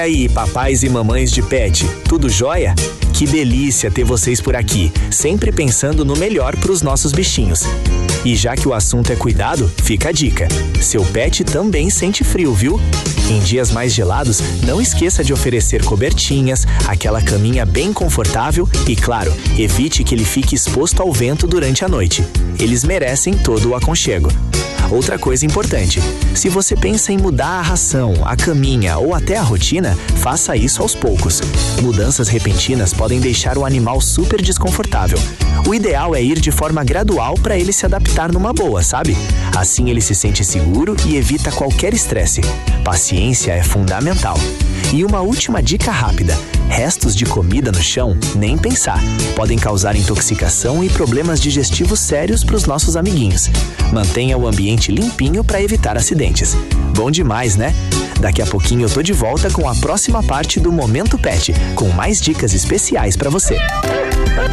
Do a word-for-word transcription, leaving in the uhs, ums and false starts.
aí, papais e mamães de pet, tudo jóia? Que delícia ter vocês por aqui, sempre pensando no melhor para os nossos bichinhos. E já que o assunto é cuidado, fica a dica. Seu pet também sente frio, viu? Em dias mais gelados, não esqueça de oferecer cobertinhas, aquela caminha bem confortável e, claro, evite que ele fique exposto ao vento durante a noite. Eles merecem todo o aconchego. Outra coisa importante, se você pensa em mudar a ração, a caminha ou até a rotina, faça isso aos poucos. Mudanças repentinas podem deixar o animal super desconfortável. O ideal é ir de forma gradual para ele se adaptar numa boa, sabe? Assim ele se sente seguro e evita qualquer estresse. Paciência é fundamental. E uma última dica rápida: restos de comida no chão, nem pensar. Podem causar intoxicação e problemas digestivos sérios para os nossos amiguinhos. Mantenha o ambiente limpinho para evitar acidentes. Bom demais, né? Daqui a pouquinho eu tô de volta com a próxima parte do Momento Pet, com mais dicas especiais para você.